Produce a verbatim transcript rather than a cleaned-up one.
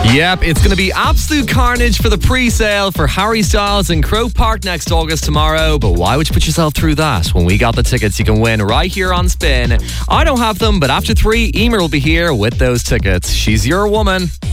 Yep, it's going to be absolute carnage for the pre-sale for Harry Styles in Croke Park next August tomorrow. But why would you put yourself through that when we got the tickets you can win right here on Spin? I don't have them, but after three, Emer will be here with those tickets. She's your woman.